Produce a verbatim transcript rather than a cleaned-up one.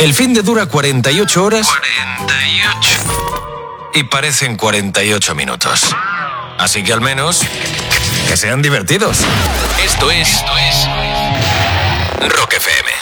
El fin de dura cuarenta y ocho horas. cuarenta y ocho. Y parecen cuarenta y ocho minutos. Así que al menos que sean divertidos. Esto es, Esto es Rock F M.